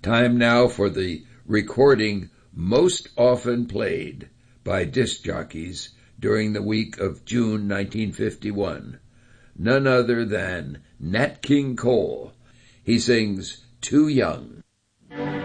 Time now for the recording most often played by disc jockeys during the week of June 1951. None other than Nat King Cole. He sings Too Young.